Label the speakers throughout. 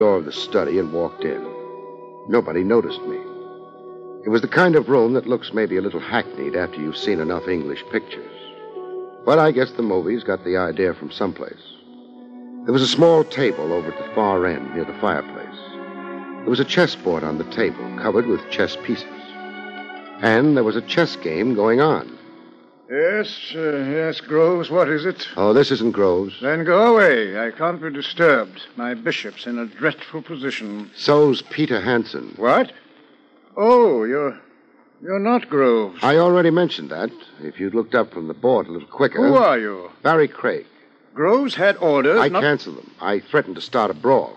Speaker 1: door of the study and walked in. Nobody noticed me. It was the kind of room that looks maybe a little hackneyed after you've seen enough English pictures. But I guess the movies got the idea from someplace. There was a small table over at the far end near the fireplace. There was a chessboard on the table covered with chess pieces. And there was a chess game going on.
Speaker 2: Yes, Groves, what is it?
Speaker 1: Oh, this isn't Groves.
Speaker 2: Then go away. I can't be disturbed. My bishop's in a dreadful position.
Speaker 1: So's Peter Hansen.
Speaker 2: What? Oh, you're not Groves.
Speaker 1: I already mentioned that. If you'd looked up from the board a little quicker.
Speaker 2: Who are you?
Speaker 1: Barry Craig.
Speaker 2: Groves had orders.
Speaker 1: I canceled them. I threatened to start a brawl.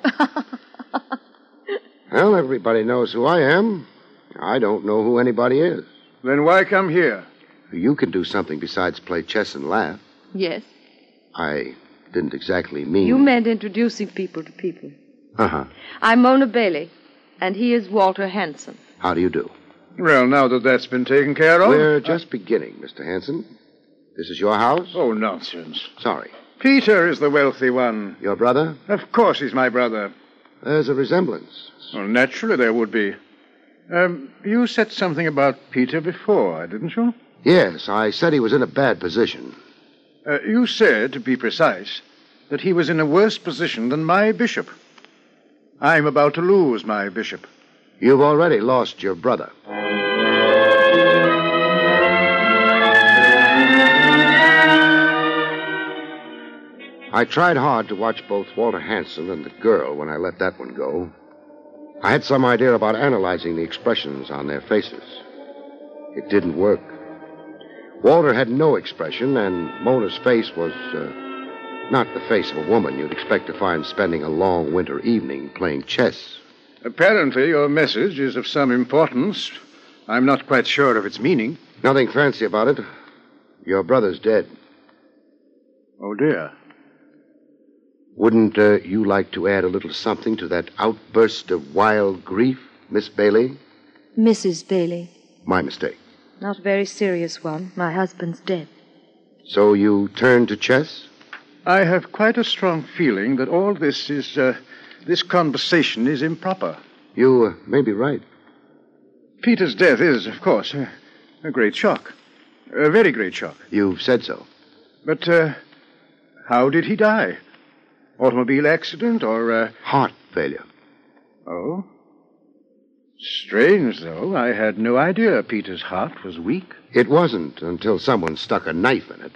Speaker 1: Well, everybody knows who I am. I don't know who anybody is.
Speaker 2: Then why come here?
Speaker 1: You can do something besides play chess and laugh.
Speaker 3: Yes.
Speaker 1: I didn't exactly mean...
Speaker 3: You meant introducing people to people.
Speaker 1: Uh-huh.
Speaker 3: I'm Mona Bailey, and he is Walter Hansen.
Speaker 1: How do you do?
Speaker 2: Well, now that that's been taken care of...
Speaker 1: We're just beginning, Mr. Hansen. This is your house?
Speaker 2: Oh, nonsense.
Speaker 1: Sorry.
Speaker 2: Peter is the wealthy one.
Speaker 1: Your brother?
Speaker 2: Of course he's my brother.
Speaker 1: There's a resemblance.
Speaker 2: Well, naturally there would be. You said something about Peter before, didn't you?
Speaker 1: Yes, I said he was in a bad position.
Speaker 2: You said, to be precise, that he was in a worse position than my bishop. I'm about to lose my bishop.
Speaker 1: You've already lost your brother. I tried hard to watch both Walter Hansen and the girl when I let that one go. I had some idea about analyzing the expressions on their faces. It didn't work. Walter had no expression, and Mona's face was not the face of a woman you'd expect to find spending a long winter evening playing chess.
Speaker 2: Apparently your message is of some importance. I'm not quite sure of its meaning.
Speaker 1: Nothing fancy about it. Your brother's dead.
Speaker 2: Oh, dear.
Speaker 1: Wouldn't you like to add a little something to that outburst of wild grief, Miss Bailey?
Speaker 3: Mrs. Bailey.
Speaker 1: My mistake.
Speaker 3: Not a very serious one. My husband's dead.
Speaker 1: So you turned to chess?
Speaker 2: I have quite a strong feeling that all this is, this conversation is improper.
Speaker 1: You may be right.
Speaker 2: Peter's death is, of course, a great shock. A very great shock.
Speaker 1: You've said so.
Speaker 2: But, how did he die? Automobile accident or,
Speaker 1: Heart failure.
Speaker 2: Oh? Strange, though. I had no idea Peter's heart was weak.
Speaker 1: It wasn't until someone stuck a knife in it.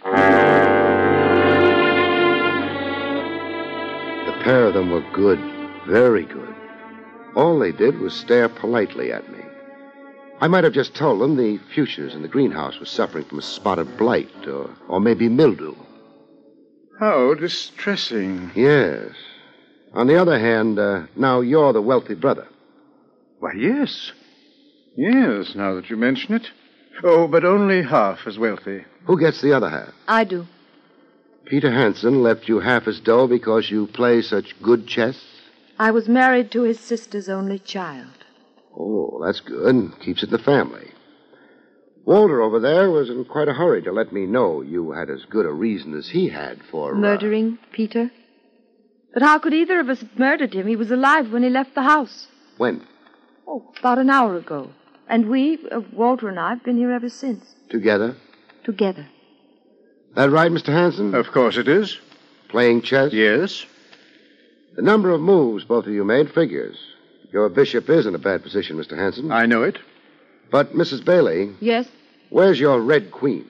Speaker 1: The pair of them were good, very good. All they did was stare politely at me. I might have just told them the fuchsias in the greenhouse was suffering from a spotted blight, or maybe mildew.
Speaker 2: How distressing.
Speaker 1: Yes. On the other hand, now you're the wealthy brother.
Speaker 2: Why, yes. Yes, now that you mention it. Oh, but only half as wealthy.
Speaker 1: Who gets the other half?
Speaker 3: I do.
Speaker 1: Peter Hansen left you half his dough because you play such good chess?
Speaker 3: I was married to his sister's only child.
Speaker 1: Oh, that's good. Keeps it in the family. Walter over there was in quite a hurry to let me know you had as good a reason as he had for...
Speaker 3: Murdering Peter? But how could either of us have murdered him? He was alive when he left the house.
Speaker 1: When?
Speaker 3: Oh, about an hour ago. And we, Walter and I, have been here ever since.
Speaker 1: Together?
Speaker 3: Together.
Speaker 1: That right, Mr. Hansen?
Speaker 2: Of course it is.
Speaker 1: Playing chess?
Speaker 2: Yes.
Speaker 1: The number of moves both of you made figures. Your bishop is in a bad position, Mr. Hansen.
Speaker 2: I know it.
Speaker 1: But, Mrs. Bailey...
Speaker 3: Yes?
Speaker 1: Where's your red queen?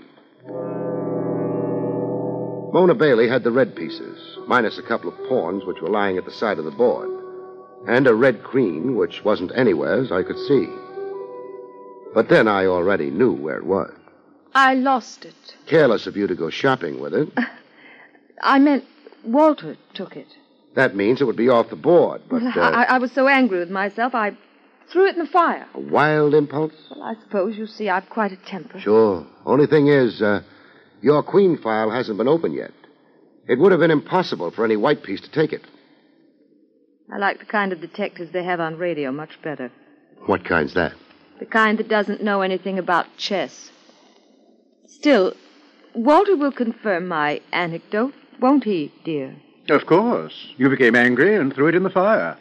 Speaker 1: Mona Bailey had the red pieces, minus a couple of pawns which were lying at the side of the board. And a red queen, which wasn't anywhere as I could see. But then I already knew where it was.
Speaker 3: I lost it.
Speaker 1: Careless of you to go shopping with it.
Speaker 3: I meant Walter took it.
Speaker 1: That means it would be off the board, but...
Speaker 3: I was so angry with myself, I threw it in the fire.
Speaker 1: A wild impulse?
Speaker 3: Well, I suppose you see I've quite a temper.
Speaker 1: Sure. Only thing is, your queen file hasn't been opened yet. It would have been impossible for any white piece to take it.
Speaker 3: I like the kind of detectives they have on radio much better.
Speaker 1: What kind's that?
Speaker 3: The kind that doesn't know anything about chess. Still, Walter will confirm my anecdote, won't he, dear?
Speaker 2: Of course. You became angry and threw it in the fire.